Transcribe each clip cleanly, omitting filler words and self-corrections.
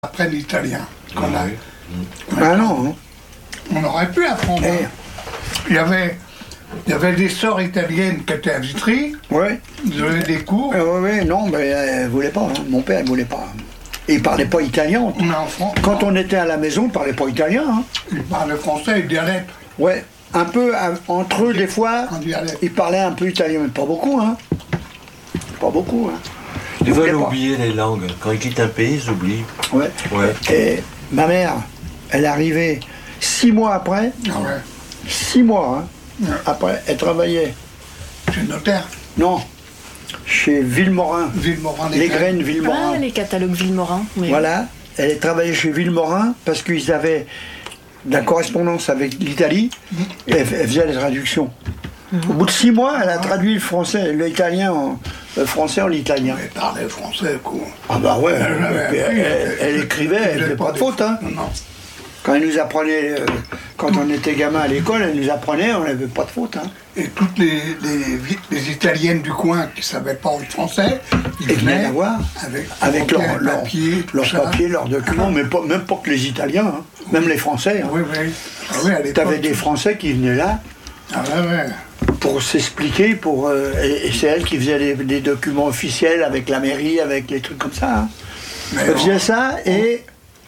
Après l'italien qu'on a. Ah non, hein. On aurait pu apprendre. Eh. Il y avait des sœurs italiennes qui étaient à Vitry, Ouais. ils donnaient des cours. Ouais, non, mais elle voulait pas. Hein. Mon père, il voulait pas. Et il parlait pas italien. On est en France. Quand on était à la maison, il parlait pas italien. Hein. Ils parlaient français et dialecte. Ouais. Un peu entre eux, des fois, En dialecte. ils parlaient un peu italien, mais pas beaucoup. Hein. Pas beaucoup. Hein. Ils veulent voulaient pas. oublier les langues. Quand ils quittent un pays, ils oublient. Ouais. Ouais. Et ma mère, elle est arrivée 6 mois après. Ah ouais. 6 mois hein, Ouais. après, elle travaillait. Chez le notaire, Non, chez Villemorin. Villemorin Les graines Villemorin. Ah, les catalogues Villemorin. Oui. Voilà, elle travaillait chez Villemorin parce qu'ils avaient de la correspondance avec l'Italie et elle faisait les traductions. Au bout de 6 mois, elle a traduit le français, l'italien le français en italien. Elle parlait français, quoi. Ah bah ouais, avait puis appris, elle écrivait, elle faisait pas de faute. Hein. Non. Quand elle nous apprenait, quand on était gamin à l'école, elle nous apprenait, on n'avait pas de faute. Hein. Et toutes les Italiennes du coin qui ne savaient pas le français, ils Et qui venaient venaient la voir avec leurs papiers, papiers, leurs documents, mais pas, même pas que les Italiens, hein. Même les Français. Hein. Oui, oui. Ah oui, à l'époque, T'avais des Français qui venaient là Ah ouais, ouais. pour s'expliquer, et c'est elle qui faisait les documents officiels avec la mairie, avec les trucs comme ça. Hein. Mais Elle faisait ça et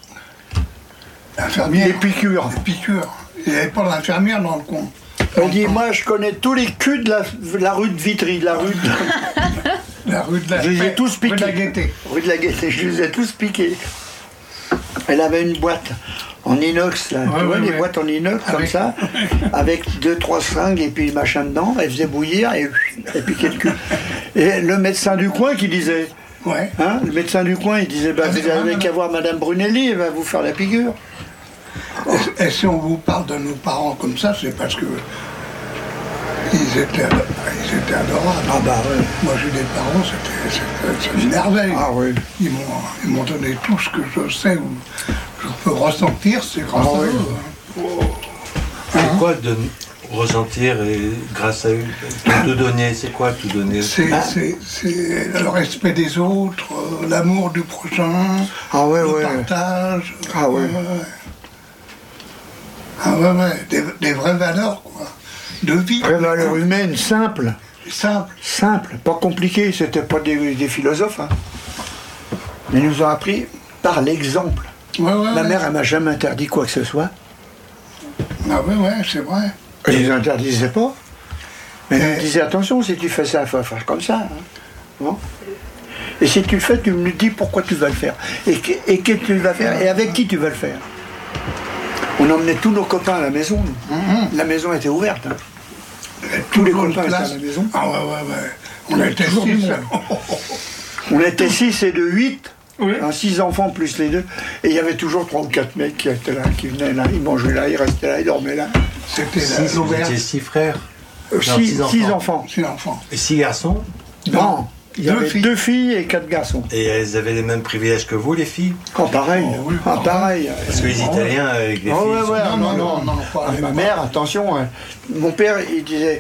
l'infirmière. les piqûres. Les piqûres. Il n'y avait pas d'infirmière dans le coin. Elle dit, moi je connais tous les culs de la rue de Vitry, de la rue de... La rue de la Je les ai Paix, tous rue de la piqués. Gaîté. Rue de la Gaîté, je les ai tous piqués. Elle avait une boîte en inox, là, tu vois, ouais, des ouais. boîtes en inox comme Avec- ça, avec 2-3 seringues et puis le machin dedans, elle faisait bouillir et elle piquait le cul. Et le médecin du coin qui disait, Ouais. hein, le médecin du coin, il disait, bah, Ah, vous mais- n'avez qu'à voir Madame Brunelli, elle va vous faire la piqûre. Et si on vous parle de nos parents comme ça, c'est parce que ils étaient adorables. Ah bah ouais. Moi j'ai des parents, c'est une merveille. Ah oui. Ils m'ont donné tout ce que je sais ou je peux ressentir, c'est grâce Ah à oui. eux. C'est quoi de ressentir et grâce à eux tout donner? C'est quoi tout donner? C'est le respect des autres, l'amour du prochain, Ah ouais, le ouais. partage. Ah ouais. Ah ouais, ouais, des vraies valeurs, quoi. De vie. Vraie valeur humaine, simple. Simple. Simple, pas compliqué, c'était pas des philosophes. Hein. Ils nous ont appris par l'exemple. Ouais, ouais, Ma ouais. mère, elle m'a jamais interdit quoi que ce soit. Ah ouais, ouais, c'est vrai. Elle ne nous interdisait pas. Mais elle Et- nous disait attention, si tu fais ça, il faut faire comme ça. Hein. Bon. Et si tu le fais, tu me dis pourquoi tu vas le faire. Et que tu vas faire, et avec qui tu vas le faire. On emmenait tous nos copains à la maison. La maison était ouverte. Hein. Tous les Toujours copains une étaient à place. la maison. Ah ouais, ouais, ouais. On était toujours du 6. monde. On était 6 et de 8. Oui. 6 enfants plus les deux. Et il y avait toujours 3 ou 4 mecs qui étaient là, qui venaient là, ils mangeaient là, ils restaient là, ils dormaient là. C'était Vous l'auberge. étiez 6 frères. 6 six enfants. 6 enfants. Et 6 garçons. Non, il y Deux avait filles. 2 filles et 4 garçons. Et elles avaient les mêmes privilèges que vous, les filles? Oh, pareil. Oh, oui, Ah, pareil. Parce que les Italiens, avec les Oh, filles, ouais, ils sont- ouais, Non, pas Ah, les ma mêmes. mère, attention, hein. Mon père, il disait,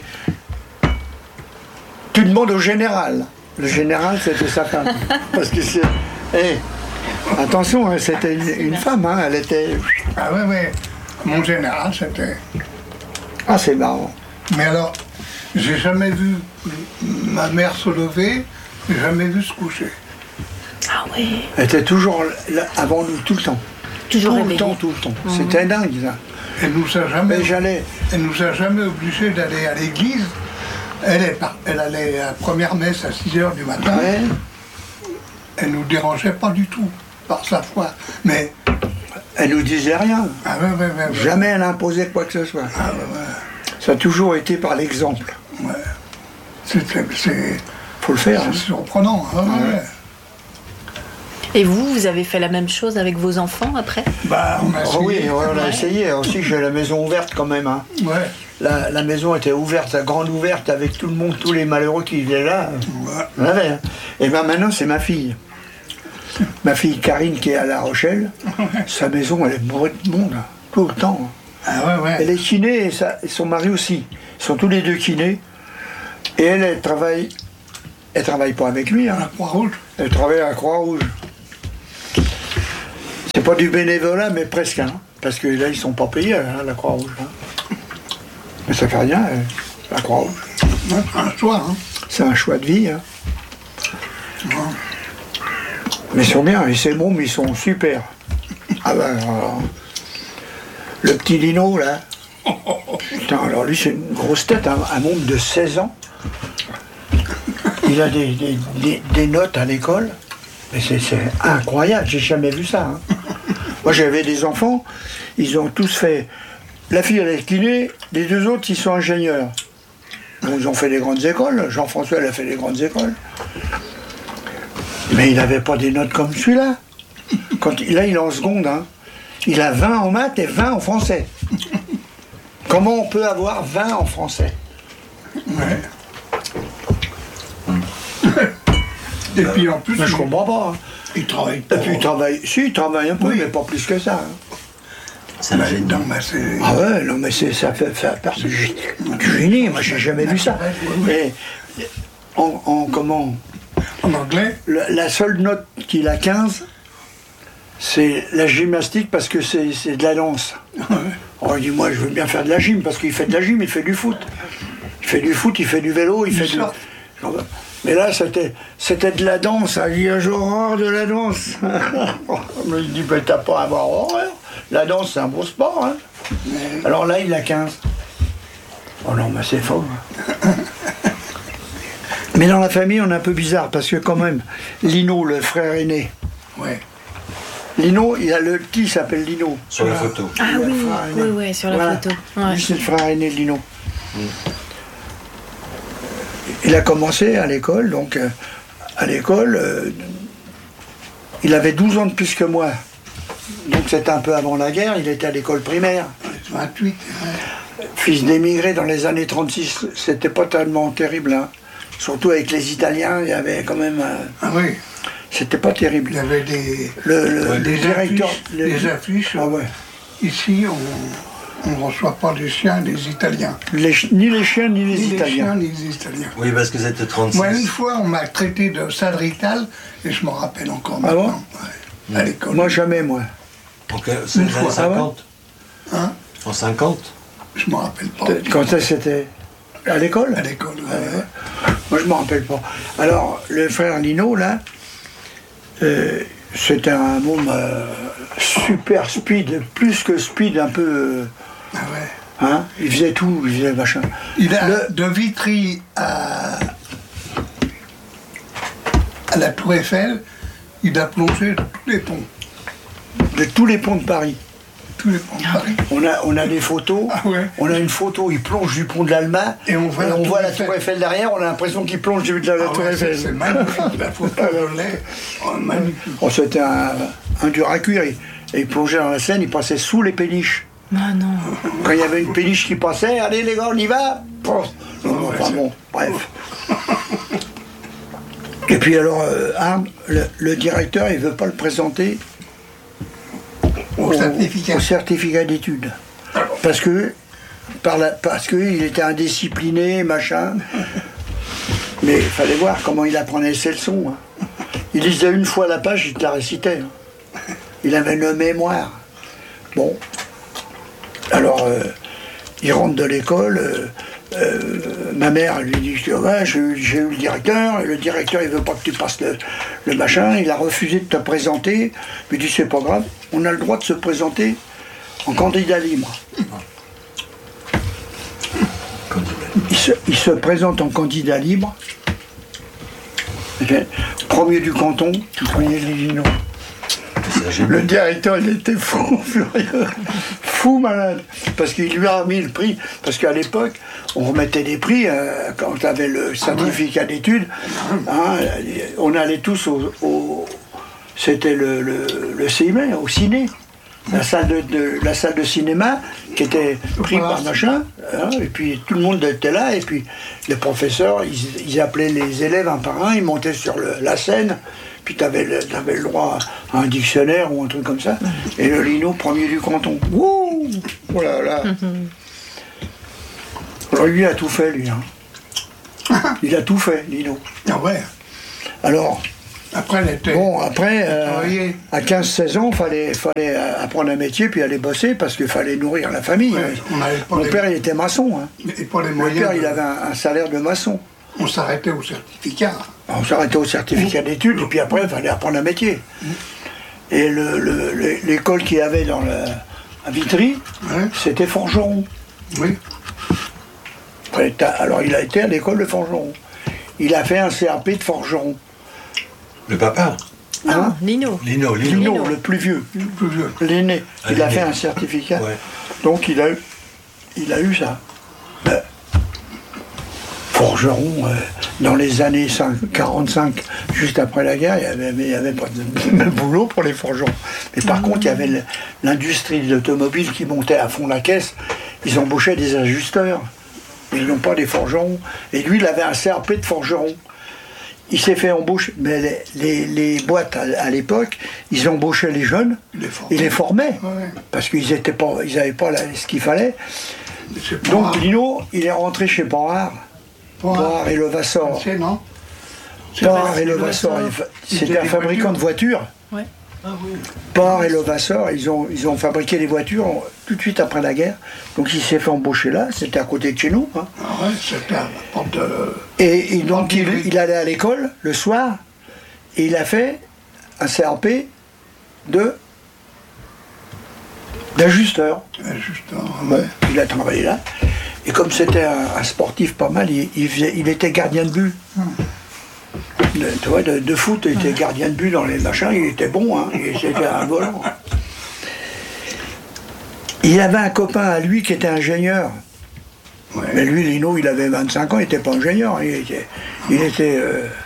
tu demandes au général. Le général, c'était sa femme. Parce que c'est... Eh, attention, hein, c'était une femme, hein, elle était... Ah ouais, ouais. Mon général, c'était... Ah, c'est marrant. Mais alors, j'ai jamais vu ma mère se lever, j'ai jamais vu se coucher. Ah oui. Elle était toujours là, avant nous, tout le temps. Toujours tout le réveillée. temps, tout le temps. C'était dingue, ça. Elle nous a jamais... Mais j'allais... Elle nous a jamais obligés d'aller à l'église. Elle allait à la première messe à 6h du matin. Ouais. Elle nous dérangeait pas du tout par sa foi. Mais, Elle nous disait rien. ah ouais, ouais, ouais, ouais. Jamais elle imposait quoi que ce soit. Ah ouais, ouais. Ça a toujours été par l'exemple. C'est Faut le faire. hein. surprenant. Ah ouais, ouais. Et vous avez fait la même chose avec vos enfants après? Bah, on a Oh oui, essayé. on a essayé. Aussi, j'ai la maison ouverte quand même. Hein. Ouais. La maison était ouverte, la grande ouverte, avec tout le monde, tous les malheureux qui étaient là. Ouais. On avait, hein. Et bien maintenant, c'est ma fille. Ma fille Karine qui est à La Rochelle. Sa maison, elle est bourrée de monde, hein, tout le temps. Ah ouais, ouais. Elle est kiné et son mari aussi. Ils sont tous les deux kinés. Et elle travaille pas avec lui. Hein. La Croix-Rouge. Elle travaille à la Croix-Rouge. C'est pas du bénévolat, mais presque, hein, parce que là, ils sont pas payés, hein, la Croix-Rouge. Hein. Mais ça fait rien, la Croix-Rouge. C'est un choix, hein. C'est un choix de vie. Hein. Ouais. Mais ils sont bien, et ces mômes, ils sont super. Ah ben, le petit Lino, là. Putain, alors lui, c'est une grosse tête, hein, un môme de 16 ans. Il a des notes à l'école. Mais c'est incroyable, j'ai jamais vu ça. Hein. Moi, j'avais des enfants, ils ont tous fait... La fille, elle est kiné, les deux autres, ils sont ingénieurs. Bon, ils ont fait des grandes écoles. Jean-François, elle a fait des grandes écoles. Mais il n'avait pas des notes comme celui-là. Là, il est en seconde. Hein. Il a 20 en maths et 20 en français. Comment on peut avoir 20 en français? Ouais. Et puis en plus, Mais je comprends pas. Hein. il travaille Et pas. puis il travaille un peu, Oui. mais pas plus que ça. Hein. C'est un génie. Non, mais c'est... Ah ouais, non mais ça fait partie du génie, moi j'ai jamais vu ça. Et comment En anglais, la seule note qu'il a 15, c'est la gymnastique parce que c'est de la danse. Alors il dit moi je veux bien faire de la gym parce qu'il fait de la gym, il fait du foot. Il fait du foot, il fait du vélo, il fait du... sort. Mais là c'était de la danse, il dit j'ai horreur de la danse. Mais il dit t'as pas à avoir horreur. La danse c'est un beau sport. Hein. Alors là il a 15. Oh non mais c'est faux. Mais dans la famille on est un peu bizarre parce que quand même Lino, le frère aîné, ouais. Lino, il a le petit s'appelle Lino. Sur la photo. Ah Le oui, frère aîné. oui, sur la Voilà. photo. Ouais. Lui, c'est le frère aîné de Lino. Il a commencé à l'école, donc à l'école, il avait 12 ans de plus que moi. Donc c'était un peu avant la guerre, il était à l'école primaire. 28. Ouais. Fils d'émigrés dans les années 36, c'était pas tellement terrible. Hein. Surtout avec les Italiens, il y avait quand même... Ah oui, c'était pas terrible. il y avait des Le directeur... des affiches. Ah ouais. Ici, on ne reçoit pas des chiens des Italiens. Ni les chiens, ni les Ni les Italiens. chiens, ni les Italiens. Oui, parce que c'était 36. Moi, une fois, on m'a traité de sadrital, et je m'en rappelle encore Ah bon maintenant. Ouais, à l'école. Moi, jamais, moi. Donc, c'est Une les années fois. 50. Hein, En 50. je m'en rappelle pas. Quand ça, c'était à l'école. À l'école, ouais. Moi, je m'en rappelle pas. Alors, le frère Lino, là, c'était un môme super speed, plus que speed, un peu... Ah ouais. Hein, il faisait tout, il faisait machin. Il a de Vitry à la Tour Eiffel, il a plongé tous les ponts. De tous les ponts de Paris. Tous les ponts de Paris. On a des photos. Ah ouais. On a une photo, il plonge du pont de l'Alma. Et on voit la Tour Tour Eiffel derrière. On a l'impression qu'il plonge de la Ah Tour ouais, Eiffel. c'est magnifique, la photo de lait. Oh, magnifique. Oh, c'était un dur à cuire. Et il plongeait dans la Seine, il passait sous les péniches. Ah non. Quand il y avait une péniche qui passait, allez les gars, on y va. Enfin bon, bref. Et puis alors, Arne, le directeur, il veut pas le présenter Au certificat. au certificat d'études. Parce qu'il était indiscipliné, machin. Mais il fallait voir comment il apprenait ses leçons. Hein. Il lisait une fois la page, il te la récitait. Hein. Il avait une mémoire. Bon. Alors, il rentre de l'école. Ma mère lui dit ouais, j'ai eu le directeur, et le directeur il veut pas que tu passes le machin, il a refusé de te présenter, il dit c'est pas grave, on a le droit de se présenter en candidat libre. Il se présente en candidat libre, premier du canton, premier de l'Illinois. Le directeur, il était fou, furieux, fou malade, parce qu'il lui a remis le prix, parce qu'à l'époque, on remettait des prix, quand on avait le certificat d'études, hein, on allait tous c'était le CIME, au ciné, la salle de cinéma, qui était prise par machin, hein, et puis tout le monde était là, et puis les professeurs, ils appelaient les élèves un par un, ils montaient sur la scène, puis tu avais le droit à un dictionnaire ou un truc comme ça. Et le Lino, premier du canton. Wouh! Oh là là! Alors lui, il a tout fait, lui. Hein. Il a tout fait, Lino. Ah ouais. Alors, Après, elle était. Bon, après, travaillait. à 15-16 ans, il fallait apprendre un métier puis aller bosser parce qu'il fallait nourrir la famille. Ouais, on avait pas Mon les- père, il était maçon. Hein. Et pas les Mon moyens. père, il avait un salaire de maçon. On s'arrêtait au certificat. On s'arrêtait au certificat d'études et puis après, il fallait apprendre un métier. Et l'école qu'il y avait à Vitry, Ouais. c'était forgeron. Oui. Alors, il a été à l'école de forgeron. Il a fait un CAP de forgeron. Le papa, Non, Hein Lino. Lino. Lino, le plus vieux, Plus vieux. l'aîné. Ah, Il a l'aîné. fait un certificat. Ouais. Donc il a eu ça. Forgeron, dans les années 45, juste après la guerre, il n'y avait pas de boulot pour les forgerons. Mais par contre, il y avait l'industrie de l'automobile qui montait à fond la caisse. Ils embauchaient des ajusteurs. Ils n'ont pas des forgerons. Et lui, il avait un CRP de forgeron. Il s'est fait embaucher. Mais les boîtes, à l'époque, ils embauchaient les jeunes, ils les formaient. Ouais. Parce qu'ils n'avaient pas ce qu'il fallait. C'est pas Donc rare. Lino, il est rentré chez Panhard. Panhard et Levasseur. C'est, non? Panhard et Levasseur, Ils c'était faisaient un des fabricant de voitures. Ouais. Panhard et Levasseur, ils ont fabriqué les voitures tout de suite après la guerre. Donc il s'est fait embaucher là, c'était à côté de chez nous. Hein. Ah ouais, c'était à la porte de. Et donc il allait à l'école le soir et il a fait un CRP d'ajusteur. Justement. Ouais, il a travaillé là. Et comme c'était un sportif pas mal, il était gardien de but. Tu vois, de foot, il était gardien de but dans les machins, il était bon, hein, c'était un volant. Il avait un copain à lui qui était ingénieur. Ouais. Mais lui, Lino, il avait 25 ans, il n'était pas ingénieur, il était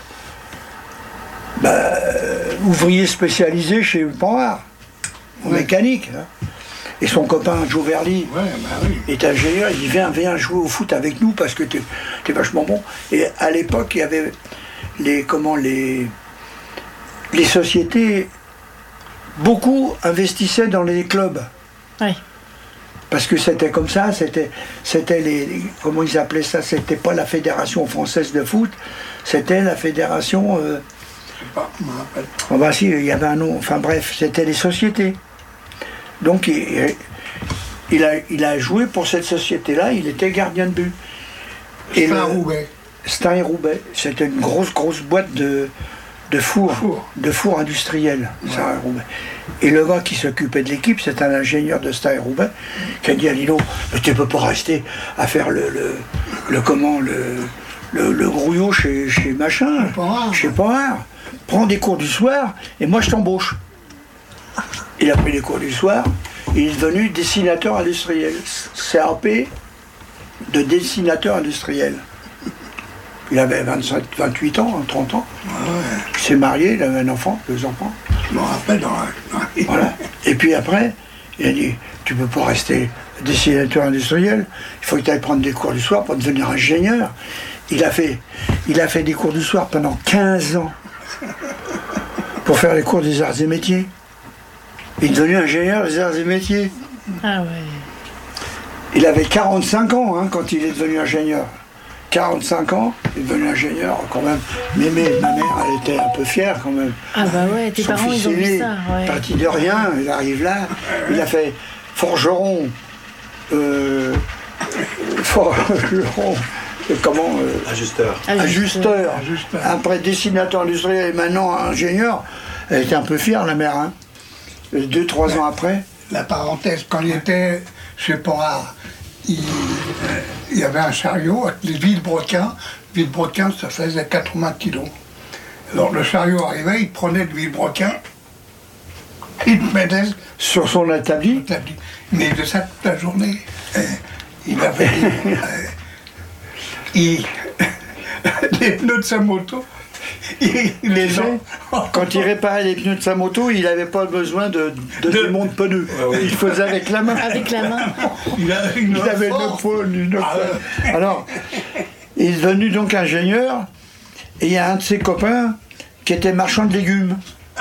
ouvrier spécialisé chez Panhard, en Ouais. mécanique. Hein. Et son copain Joe Verly, Ouais, bah oui. est ingénieur, il dit viens jouer au foot avec nous parce que t'es vachement bon. Et à l'époque, il y avait les sociétés, beaucoup investissaient dans les clubs. Ouais. Parce que c'était comme ça, c'était comment ils appelaient ça, c'était pas la Fédération française de foot, c'était la Fédération, Je sais pas, je me rappelle. oh bah si, il y avait un nom, enfin bref, c'était les sociétés. Donc il a joué pour cette société-là, il était gardien de but. C'était à Roubaix. Stein Roubaix, c'était une grosse boîte de fours, Four. de fours industriels, Stein Roubaix. Et le gars qui s'occupait de l'équipe, c'est un ingénieur de Stein Roubaix, qui a dit à Lino, mais tu peux pas rester à faire le grouillot chez machin, Panhard. chez Panhard. Prends des cours du soir et moi je t'embauche. Il a pris les cours du soir, il est devenu dessinateur industriel, CAP de dessinateur industriel. Il avait 28 ans, 30 ans. Il s'est marié, il avait un enfant, 2 enfants. Je me rappelle dans la. Voilà. Et puis après, il a dit, tu peux pas rester dessinateur industriel, il faut que tu ailles prendre des cours du soir pour devenir ingénieur. Il a fait des cours du soir pendant 15 ans pour faire les cours des arts et métiers. Il est devenu ingénieur des arts et métiers. Ah ouais. Il avait 45 ans hein, quand il est devenu ingénieur. 45 ans, il est devenu ingénieur quand même. Mais ma mère, elle était un peu fière quand même. Ah bah ouais, tes Son parents fils ils ont aîné, vu ça. Ouais. parti de rien, il arrive là, il a fait forgeron, Ajusteur. ajusteur, Ajusteur. après dessinateur industriel et maintenant ingénieur. Elle était un peu fière la mère. Hein. 2-3 ans après, La parenthèse, quand il était chez Panhard, il y avait un chariot avec les vilebrequins. Vilebrequins, ça faisait 80 kilos. Alors le chariot arrivait, il prenait le vilebrequin, il le mettait sur son établi, sur l'établi. Mais de ça toute la journée. Il avait les pneus de sa moto, il les sais, quand il réparait les pneus de sa moto, il n'avait pas besoin de démonte pneus. Il faisait avec la main. Avec la main. Il avait une Il avait force. une Alors, il est devenu donc ingénieur, et il y a un de ses copains qui était marchand de légumes.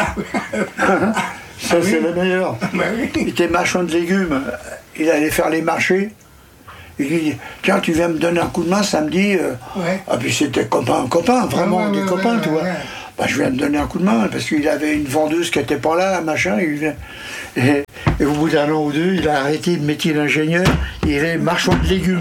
Ça, c'est le meilleur. Bah oui. Il était marchand de légumes. Il allait faire les marchés. Il lui dit, tiens, tu viens me donner un coup de main samedi. Ouais. Ah, puis c'était copain, vraiment, Ouais, des ouais, copains, ouais, tu vois. ouais. je viens de donner un coup de main, parce qu'il avait une vendeuse qui n'était pas là, machin, et au bout d'un an ou deux, il a arrêté de métier d'ingénieur, il est marchand de légumes.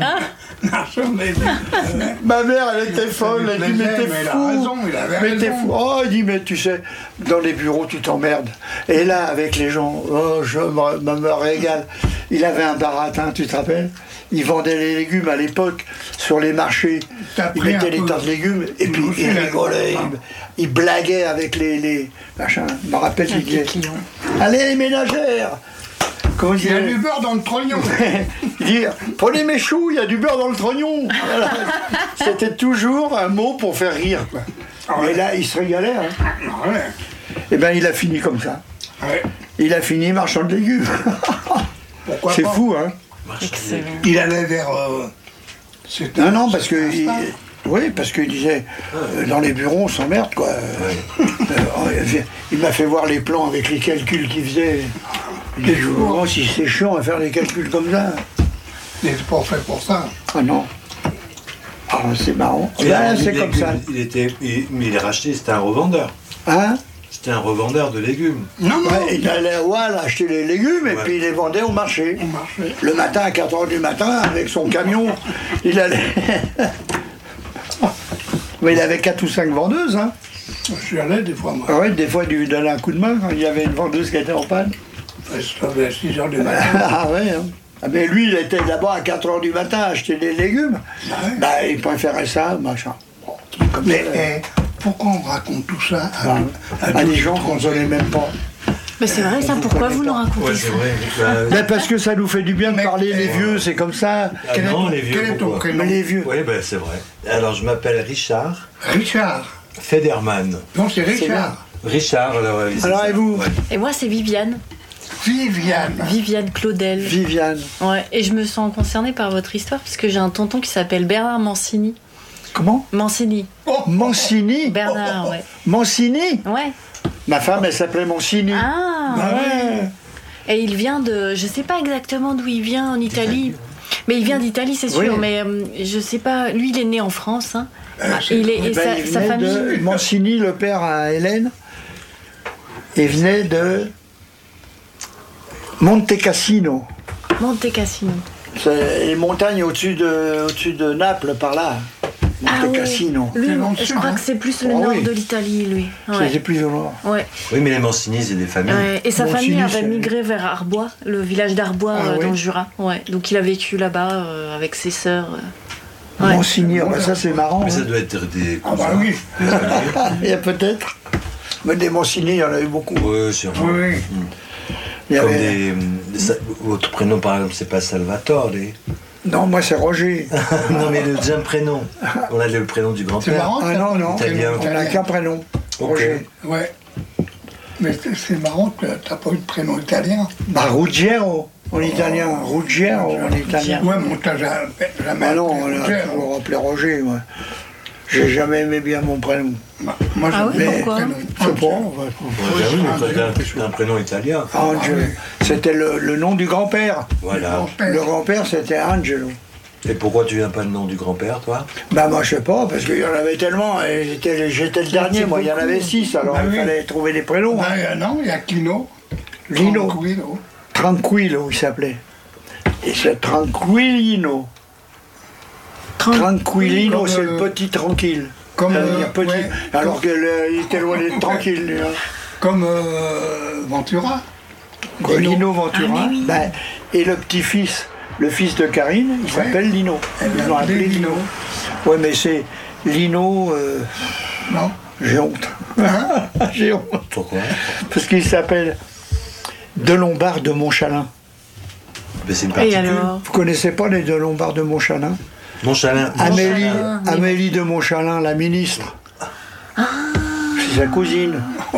Ma mère, elle était folle, elle dit, mais t'es fou. Mais t'es fou. Oh, il dit, mais tu sais, dans les bureaux, tu t'emmerdes. Et là, avec les gens, oh, je me régale. Il avait un baratin, tu te rappelles? Il vendait les légumes à l'époque sur les marchés. Il mettait les tas de légumes et puis il rigolait, il blaguait avec les machins. Je me rappelle qu'il disait allez les ménagères! Il y a du beurre dans le trognon. Il dit prenez mes choux, il y a du beurre dans le trognon. Voilà. C'était toujours un mot pour faire rire, quoi. Mais là, il se régalait. Hein. Et bien, il a fini comme ça. Il a fini marchand de légumes. C'est fou, hein. Excellent. Il allait vers. Non, parce que. Oui, parce qu'il disait, dans les bureaux, on s'emmerde, quoi. Il m'a fait voir les plans avec les calculs qu'il faisait. Il dit, si c'est chiant à faire les calculs comme ça. Il n'est pas fait pour ça. Ah non. Ah, c'est marrant. C'est comme ça. Mais il est racheté, c'était un revendeur. Hein? C'était un revendeur de légumes. Non. Ouais, il allait acheter les légumes et puis il les vendait au marché. Le matin, à 4h du matin, avec son camion, il allait... Mais il avait 4 ou 5 vendeuses, hein. Je suis allé des fois, moi. Ah ouais, des fois, il lui donnait un coup de main quand il y avait une vendeuse qui était en panne. C'était à 6h du matin. Ah ouais, hein. Mais lui, il était d'abord à 4h du matin à acheter des légumes. Il préférait ça, machin. Mais pourquoi on raconte tout ça à des gens qu'on ne connaît même pas? Mais c'est vrai, ça, pourquoi vous nous racontez ça? Mais parce que ça nous fait du bien de parler, les vieux, c'est comme ça. Non, les vieux, quel est ton pourquoi? prénom? Mais les vieux. Oui, c'est vrai. Alors, je m'appelle Richard Richard. Federman. Non, c'est Richard. Richard, Alors, et vous? Et moi, c'est Viviane. Viviane Claudel. Viviane. Ouais, et je me sens concernée par votre histoire, puisque j'ai un tonton qui s'appelle Bernard Mancini. Comment? Mancini. Mancini? Bernard, ouais. Mancini? Ouais. Ma femme, elle s'appelait Mancini. Ah, ouais. Et il vient de... Je sais pas exactement d'où il vient en Italie. Mais il vient d'Italie, c'est sûr. Oui. Mais je sais pas... Lui, il est né en France. Hein. Il sa famille... De Mancini, le père à Hélène, il venait de Monte Cassino. Monte Cassino. C'est les montagnes au-dessus de Naples, par là. Monte Cassino. Lui, je crois que c'est plus le nord de l'Italie, lui. Ouais. C'est plus au nord. Ouais. Oui, mais les Mancini, c'est des familles. Ouais. Et sa Mancini, famille avait migré vers Arbois, le village d'Arbois dans le Jura. Ouais. Donc il a vécu là-bas avec ses sœurs. Ouais. Mancini, ça c'est marrant. Mais ça hein. doit être des... Ah bah oui. Il y a peut-être. Mais des Mancini, il y en avait beaucoup. Oui, sûrement. Oui. Il y Comme avait... votre prénom, par exemple, c'est pas Salvatore. Non, moi c'est Roger. Non, mais le deuxième prénom. On a le prénom du C'est grand-père. marrant. Ah non, Italien. on n'a qu'un prénom. Ok. Roger. Ouais. Mais c'est marrant que t'as pas eu de prénom italien. Bah, Ruggiero en italien. Ruggiero en italien. Ouais, mais on t'a jamais Ah non, on appelé a Roger. toujours appelé Roger. Ouais. J'ai jamais aimé bien mon prénom. Moi, Ah j'ai ouais, mis pourquoi mon prénom. Je sais pas. Ouais, j'avoue, mais t'as un prénom italien. Angelo. C'était le nom du grand-père. Voilà. Le grand-père, c'était Angelo. Et pourquoi tu viens pas le nom du grand-père, toi? Bah moi je sais pas, parce qu'il y en avait tellement, et j'étais le dernier, moi il y en avait 6, alors Bah il oui. fallait trouver des prénoms. hein. Non, il y a Kino. Lino. Tranquillo. Tranquillo il s'appelait. Et c'est Tranquillino. Tranquillino, Comme, c'est le petit tranquille. Comme, Ça veut dire petit. ouais. Alors qu'il était loin d'être tranquille. lui, hein. Comme Ventura. Quoi, Lino Ventura. Ah, mais oui. Ben, et le petit-fils, le fils de Karine, il s'appelle Lino. Ils l'ont appelé Lino. Ouais, mais c'est Lino. Non. J'ai honte. J'ai honte. Pourquoi? Parce qu'il s'appelle Delombard de Montchalin. Ben, c'est une Et particule. alors? Vous connaissez pas les Delombard de Montchalin? Montchalin. Amélie de Montchalin, la ministre. C'est sa cousine. Moi,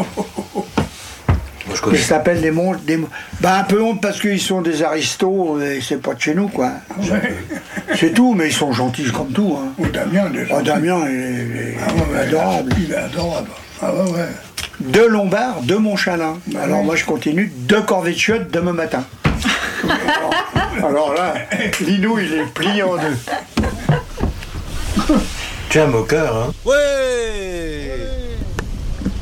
je Ils connais. s'appellent bah, un peu honte parce qu'ils sont des aristos et c'est pas de chez nous, quoi. C'est tout, mais ils sont gentils comme tout. Hein. Ou Damien, déjà. Oh, Damien, il est Ah ouais, adorable. Il est adorable. Ah ouais, ouais. De Lombard, de Montchalin. Bah Alors oui. moi je continue, de corvée de chiottes demain matin. alors là, Lino il est plié en deux. Tu es un moqueur, hein? Ouais.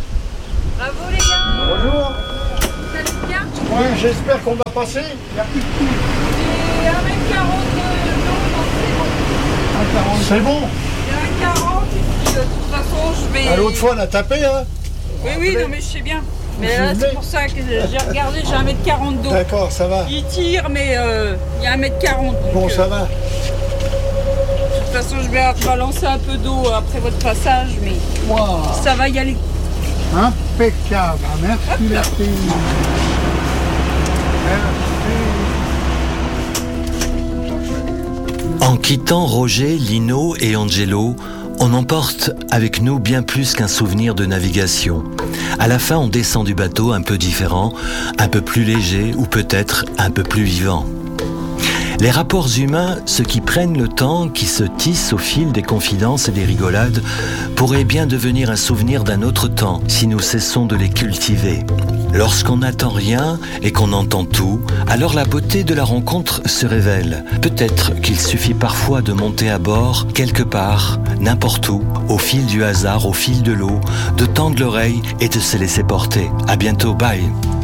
Oui, j'espère qu'on va passer. Il y a plus de tout. Et 1m40 C'est bon. Il y a 1m40 et puis de toute façon je vais... L'autre fois, on a tapé, hein. Oui, non mais je sais bien. Mais là c'est pour ça que j'ai regardé, j'ai 1m40 d'eau. D'accord, ça va. Il tire mais il y a 1m40. Donc, Bon, ça va. de toute façon je vais balancer un peu d'eau après votre passage, mais Wow. ça va y aller. Impeccable. Merci la fille. En quittant Roger, Lino et Angelo, on emporte avec nous bien plus qu'un souvenir de navigation. À la fin, on descend du bateau un peu différent, un peu plus léger ou peut-être un peu plus vivant. Les rapports humains, ceux qui prennent le temps, qui se tissent au fil des confidences et des rigolades, pourraient bien devenir un souvenir d'un autre temps si nous cessons de les cultiver. Lorsqu'on n'attend rien et qu'on entend tout, alors la beauté de la rencontre se révèle. Peut-être qu'il suffit parfois de monter à bord, quelque part, n'importe où, au fil du hasard, au fil de l'eau, de tendre l'oreille et de se laisser porter. À bientôt, bye.